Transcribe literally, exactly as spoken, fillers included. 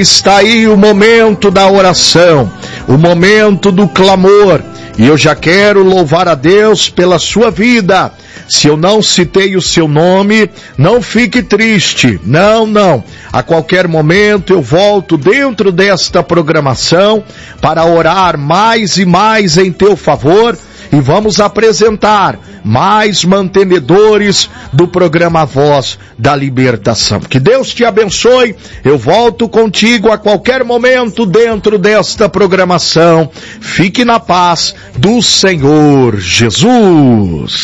está aí o momento da oração, o momento do clamor, e eu já quero louvar a Deus pela sua vida. Se eu não citei o seu nome, não fique triste, não, não. A qualquer momento eu volto dentro desta programação para orar mais e mais em teu favor e vamos apresentar mais mantenedores do programa Voz da Libertação. Que Deus te abençoe, eu volto contigo a qualquer momento dentro desta programação. Fique na paz do Senhor Jesus.